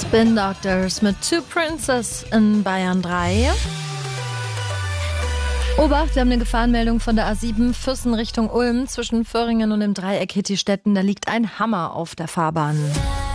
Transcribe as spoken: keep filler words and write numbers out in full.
Spin Doctors mit Two Princes in Bayern drei. Obacht, wir haben eine Gefahrenmeldung von der A sieben Füssen Richtung Ulm. Zwischen Föhringen und dem Dreieck Hittistetten, da liegt ein Hammer auf der Fahrbahn.